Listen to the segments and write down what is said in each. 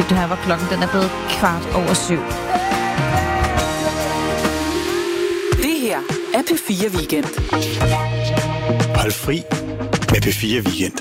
fik du her, hvor klokken den er blevet 7:15. Det her er P4 Weekend. Hold fri med P4 Weekend.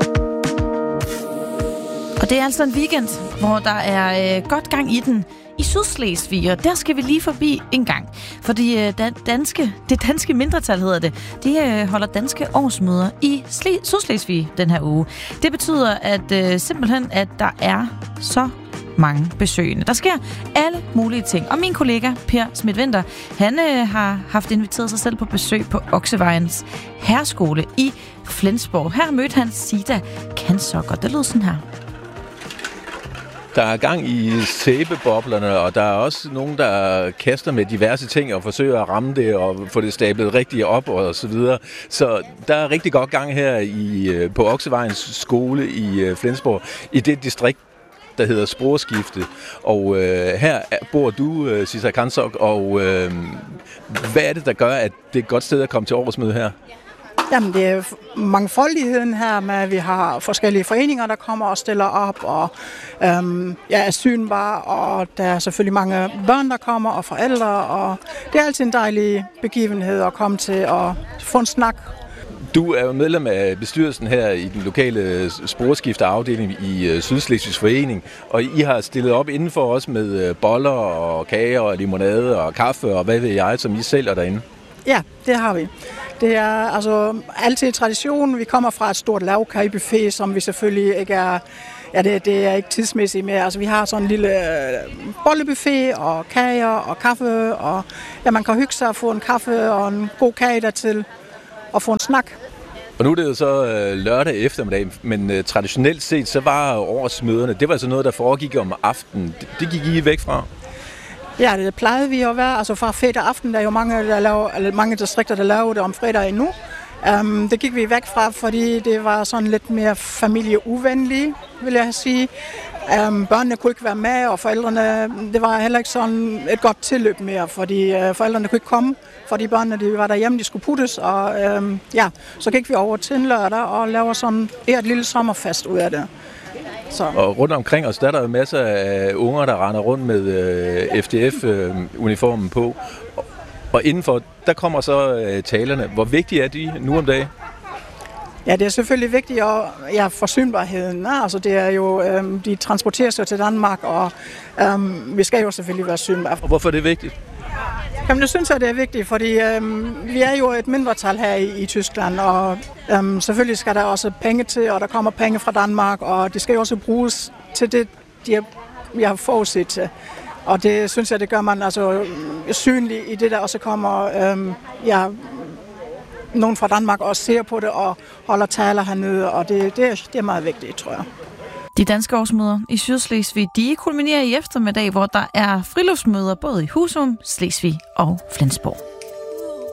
Og det er altså en weekend, hvor der er godt gang i den i Sydslesvig, og der skal vi lige forbi en gang. Fordi det danske mindretal, hedder det, de holder danske årsmøder i Sydslesvig den her uge. Det betyder at simpelthen, at der er så mange besøgende. Der sker alle mulige ting. Og min kollega Per Schmidt-Winther, han har haft inviteret sig selv på besøg på Oksevejens Herreskole i Flensborg. Her mødte han Sida Kansokker. Det lød sådan her. Der er gang i sæbeboblerne, og der er også nogen, der kaster med diverse ting og forsøger at ramme det og få det stablet rigtigt op og så videre. Så der er rigtig godt gang her på Oksevejens skole i Flensborg, i det distrikt, der hedder Sporskifte. Og her bor du, Sida Kansok, og hvad er det, der gør, at det er et godt sted at komme til årsmøde her? Jamen, det er mangfoldigheden her med, at vi har forskellige foreninger, der kommer og stiller op, og er synbare, og der er selvfølgelig mange børn, der kommer, og forældre, og det er altid en dejlig begivenhed at komme til og få en snak. Du er jo medlem af bestyrelsen her i den lokale sporskifteafdeling i Sydslesvigs Forening, og I har stillet op indenfor også med boller og kager og limonade og kaffe og hvad ved jeg, som I sælger derinde. Ja, det har vi. Det er altså altid tradition. Vi kommer fra et stort lavkagebuffet, som vi selvfølgelig ikke er... Ja, det er ikke tidsmæssigt med. Altså, vi har sådan en lille bollebuffet og kager og kaffe, og ja, man kan hygge sig og få en kaffe og en god kage dertil og få en snak. Og nu er det jo så lørdag eftermiddag, men traditionelt set, så var årsmøderne, det var så noget, der foregik om aftenen. Det gik I væk fra? Ja, det plejede vi at være. Altså fra fredag aften, der er jo mange distrikter, der laver det om fredag endnu. Det gik vi væk fra, fordi det var sådan lidt mere familieuvenlige, vil jeg sige. Børnene kunne ikke være med, og forældrene, det var heller ikke sådan et godt tilløb mere, fordi forældrene kunne ikke komme, fordi børnene de var derhjemme, de skulle puttes, og så gik vi over til en lørdag og laver sådan et lille sommerfest ud af det. Så. Og rundt omkring os, der er der jo masser af unger, der render rundt med FDF-uniformen på. Og indenfor, der kommer så talerne. Hvor vigtige er de nu om dagen? Ja, det er selvfølgelig vigtigt, og forsynbarheden. Altså, det er jo, de transporteres jo til Danmark, og vi skal jo selvfølgelig være synbare. Og hvorfor er det vigtigt? Jamen, det synes jeg, det er vigtigt, fordi vi er jo et mindretal her i Tyskland, og selvfølgelig skal der også penge til, og der kommer penge fra Danmark, og det skal jo også bruges til det, vi har forudset til. Og det synes jeg, det gør man altså synligt i det, der også kommer nogen fra Danmark også ser på det og holder taler hernede, og det er meget vigtigt, tror jeg. De danske årsmøder i Sydslesvig, de kulminerer i eftermiddag, hvor der er friluftsmøder både i Husum, Slesvig og Flensborg.